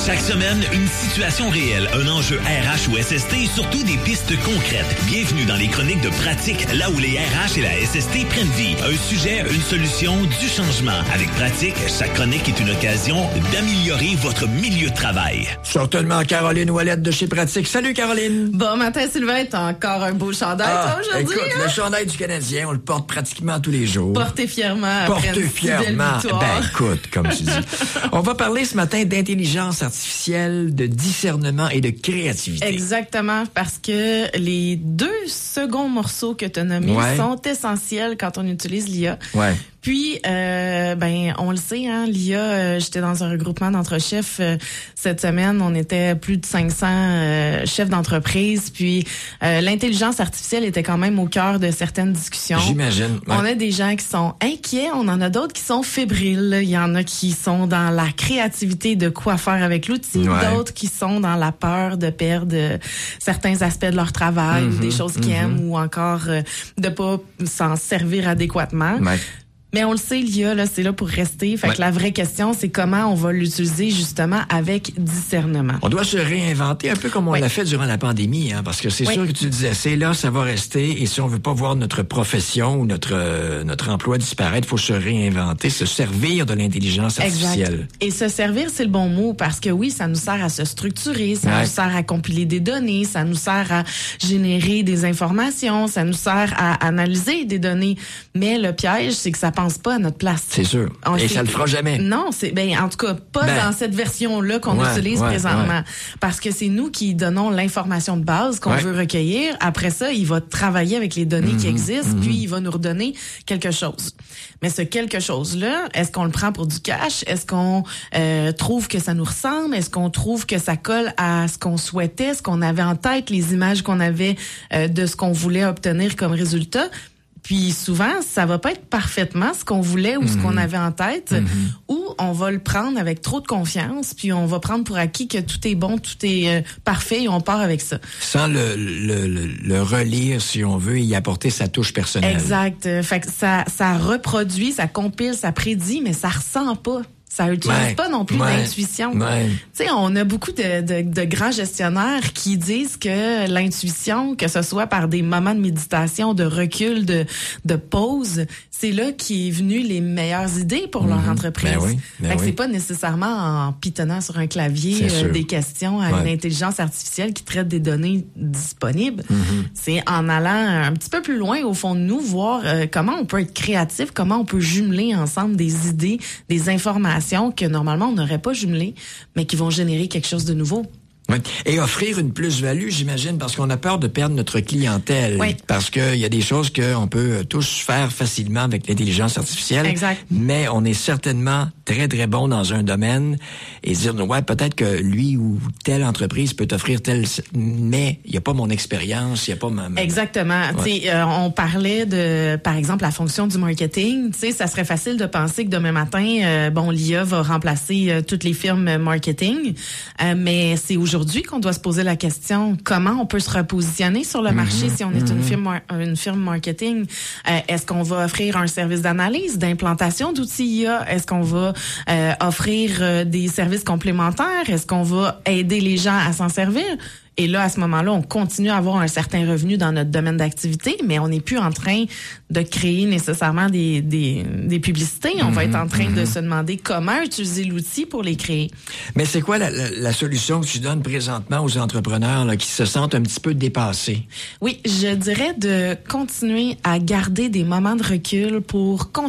Chaque semaine, une situation réelle, un enjeu RH ou SST et surtout des pistes concrètes. Bienvenue dans les chroniques de pratique, là où les RH et la SST prennent vie. Un sujet, une solution, du changement. Avec Pratique, chaque chronique est une occasion d'améliorer votre milieu de travail. Certainement Caroline Ouellette de chez Pratique. Salut Caroline! Bon matin Sylvain, t'as encore un beau chandail toi aujourd'hui. Écoute, le chandail du Canadien, on le porte pratiquement tous les jours. Portez fièrement après une si belle victoire. Ben écoute, comme tu dis. On va parler ce matin d'intelligence artificielle, de discernement et de créativité. Exactement, parce que les 2 seconds morceaux que tu as nommés sont essentiels quand on utilise l'IA. Ouais. Puis, on le sait, hein, l'IA, j'étais dans un regroupement d'entre-chefs cette semaine. On était plus de 500 chefs d'entreprise. Puis, l'intelligence artificielle était quand même au cœur de certaines discussions. J'imagine. Ouais. On a des gens qui sont inquiets. On en a d'autres qui sont fébriles. Il y en a qui sont dans la créativité de quoi faire avec l'outil. D'autres qui sont dans la peur de perdre certains aspects de leur travail ou des choses qu'ils aiment ou encore de pas s'en servir adéquatement. Ouais. Mais on le sait, l'IA, là, c'est là pour rester. Fait que la vraie question, c'est comment on va l'utiliser justement avec discernement. On doit se réinventer un peu comme on l'a fait durant la pandémie, hein, parce que c'est sûr que tu disais, c'est là, ça va rester. Et si on veut pas voir notre profession ou notre emploi disparaître, il faut se réinventer, se servir de l'intelligence artificielle. Exact. Et se servir, c'est le bon mot, parce que oui, ça nous sert à se structurer, ça nous sert à compiler des données, ça nous sert à générer des informations, ça nous sert à analyser des données. Mais le piège, c'est que ça pense pas à notre place. C'est sûr. Et ça le fera jamais. Non, en tout cas pas dans cette version-là qu'on utilise présentement. Parce que c'est nous qui donnons l'information de base qu'on veut recueillir. Après ça, il va travailler avec les données qui existent, puis il va nous redonner quelque chose. Mais ce quelque chose-là, est-ce qu'on le prend pour du cash? Est-ce qu'on trouve que ça nous ressemble? Est-ce qu'on trouve que ça colle à ce qu'on souhaitait, ce qu'on avait en tête, les images qu'on avait de ce qu'on voulait obtenir comme résultat? Puis souvent, ça va pas être parfaitement ce qu'on voulait ou ce qu'on avait en tête, ou on va le prendre avec trop de confiance, puis on va prendre pour acquis que tout est bon, tout est parfait, et on part avec ça. Sans le relire, si on veut, y apporter sa touche personnelle. Exact. Fait que ça reproduit, ça compile, ça prédit, mais ça ressent pas. Ça utilise pas non plus d'intuition. Tu sais, on a beaucoup de grands gestionnaires qui disent que l'intuition, que ce soit par des moments de méditation, de recul, de pause, c'est là qui est venu les meilleures idées pour leur entreprise. Fait que c'est pas nécessairement en pitonnant sur un clavier des questions à une intelligence artificielle qui traite des données disponibles. C'est en allant un petit peu plus loin au fond de nous, voir comment on peut être créatif, comment on peut jumeler ensemble des idées, des informations que normalement on n'aurait pas jumelées, mais qui vont générer quelque chose de nouveau. Oui. Et offrir une plus-value, j'imagine, parce qu'on a peur de perdre notre clientèle. Oui. Parce qu'il y a des choses qu'on peut tous faire facilement avec l'intelligence artificielle. Exact. Mais on est certainement très, très bon dans un domaine et se dire, peut-être que lui ou telle entreprise peut offrir tel, mais il n'y a pas mon expérience, il n'y a pas ma... Exactement. On parlait de, par exemple, la fonction du marketing. Tu sais, ça serait facile de penser que demain matin, l'IA va remplacer toutes les firmes marketing. Mais c'est aujourd'hui qu'on doit se poser la question comment on peut se repositionner sur le marché si on est une firme marketing. Est-ce qu'on va offrir un service d'analyse, d'implantation d'outils IA? Est-ce qu'on va offrir des services complémentaires? Est-ce qu'on va aider les gens à s'en servir? Et là, à ce moment-là, on continue à avoir un certain revenu dans notre domaine d'activité, mais on n'est plus en train de créer nécessairement des publicités. On va être en train de se demander comment utiliser l'outil pour les créer. Mais c'est quoi la solution que tu donnes présentement aux entrepreneurs là, qui se sentent un petit peu dépassés? Oui, je dirais de continuer à garder des moments de recul pour